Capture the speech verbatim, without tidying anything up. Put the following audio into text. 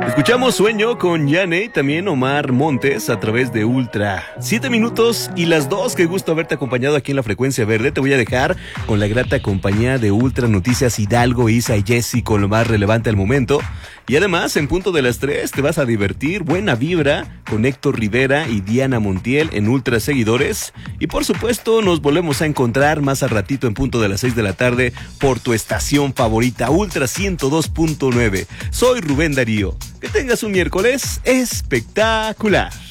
Escuchamos Sueño con Yane y también Omar Montes a través de Ultra. Siete minutos y las dos. Qué gusto haberte acompañado aquí en la Frecuencia Verde. Te voy a dejar con la grata compañía de Ultra Noticias Hidalgo, Isa y Jessy con lo más relevante al momento. Y además, en punto de las tres, te vas a divertir. Buena vibra con Héctor Rivera y Diana Montiel en Ultra Seguidores. Y por supuesto, nos volvemos a encontrar más al ratito en punto de las seis de la tarde por tu estación favorita, Ultra ciento dos punto nueve. Soy Rubén Darío. Que tengas un miércoles espectacular.